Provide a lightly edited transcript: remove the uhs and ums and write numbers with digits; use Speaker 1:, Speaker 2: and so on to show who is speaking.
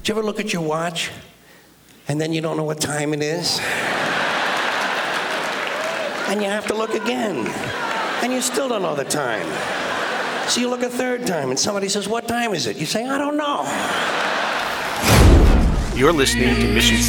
Speaker 1: Do you ever look at your watch and then you don't know what time it is? And you have to look again, and you still don't know the time. So you look a third time, and somebody says, "What time is it?" You say, "I don't know."
Speaker 2: You're listening to Mission